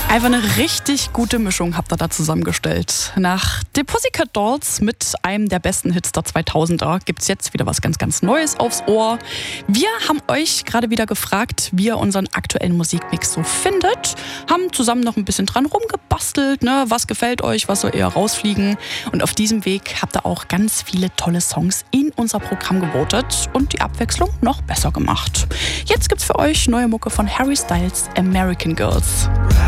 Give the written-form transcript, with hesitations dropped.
Einfach eine richtig gute Mischung habt ihr da zusammengestellt. Nach The Pussycat Dolls mit einem der besten Hits der 2000er gibt's jetzt wieder was ganz, ganz Neues aufs Ohr. Wir haben euch gerade wieder gefragt, wie ihr unseren aktuellen Musikmix so findet. Haben zusammen noch ein bisschen dran rumgebastelt, ne? Was gefällt euch, was soll eher rausfliegen? Und auf diesem Weg habt ihr auch ganz viele tolle Songs in unser Programm gewotet und die Abwechslung noch besser gemacht. Jetzt gibt's für euch neue Mucke von Harry Styles, American Girls.